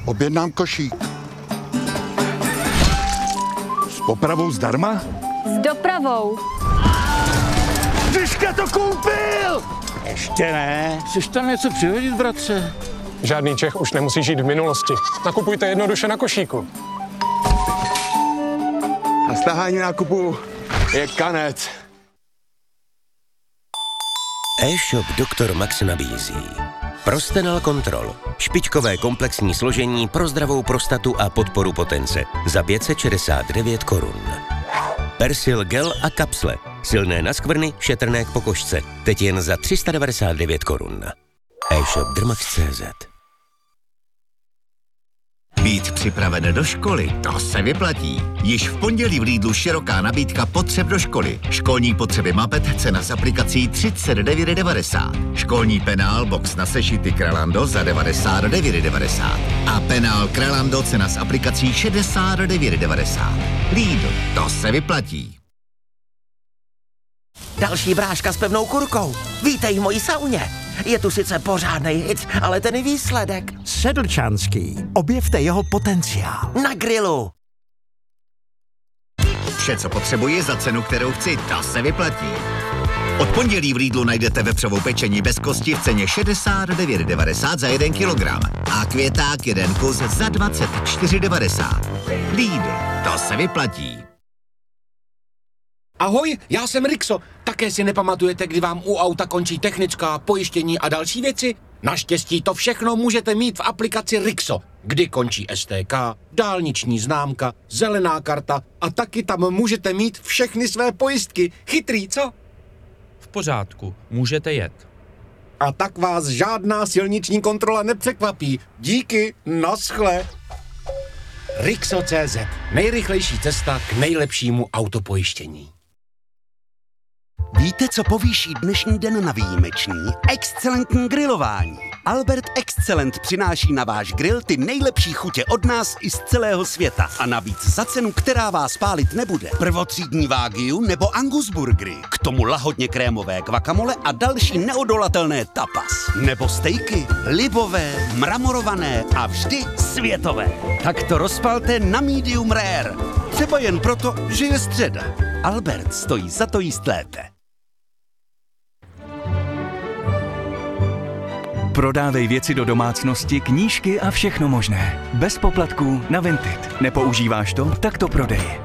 Objednám košík. S popravou zdarma? S dopravou. Tyška to koupil! Ještě ne. Chceš tam něco přihodit, bratře? Žádný Čech už nemusí žít v minulosti. Nakupujte jednoduše na košíku. A stahání nákupu je kanec. E-shop Dr. Max nabízí Prostenal Control. Špičkové komplexní složení pro zdravou prostatu a podporu potence za 569 korun. Persil gel a kapsle. Silné na skvrny, šetrné k pokožce. Teď jen za 399 korun. E-shop Drmax.cz. Být připraven do školy, to se vyplatí. Již v pondělí v Lidlu široká nabídka potřeb do školy. Školní potřeby Mapet, cena s aplikací 39,90. Školní penál box na sešity Kralando za 99,90. A penál Kralando, cena s aplikací 69,90. Lidl, to se vyplatí. Další bráška s pevnou kurkou. Vítej v mojí sauně. Je tu sice pořádnej hit, ale ten výsledek. Sedlčanský. Objevte jeho potenciál. Na grilu. Vše, co potřebuji za cenu, kterou chci, to se vyplatí. Od pondělí v Lidlu najdete vepřovou pečení bez kosti v ceně 69,90 za 1 kilogram a květák 1 kus za 24,90. Lidl, to se vyplatí. Ahoj, já jsem Rixo. Také si nepamatujete, kdy vám u auta končí technická, pojištění a další věci? Naštěstí to všechno můžete mít v aplikaci Rixo, kdy končí STK, dálniční známka, zelená karta a taky tam můžete mít všechny své pojistky. Chytrý, co? V pořádku, můžete jet. A tak vás žádná silniční kontrola nepřekvapí. Díky, naschle. Rixo.cz. Nejrychlejší cesta k nejlepšímu autopojištění. Víte, co povýší dnešní den na výjimečný? Excelentní grilování. Albert Excellent přináší na váš grill ty nejlepší chutě od nás i z celého světa. A navíc za cenu, která vás pálit nebude. Prvotřídní Wagyu nebo Angus burgery. K tomu lahodně krémové guacamole a další neodolatelné tapas. Nebo stejky, libové, mramorované a vždy světové. Tak to rozpalte na medium rare. Třeba jen proto, že je středa. Albert stojí za to jíst lépe. Prodávej věci do domácnosti, knížky a všechno možné. Bez poplatků na Vinted. Nepoužíváš to? Tak to prodej.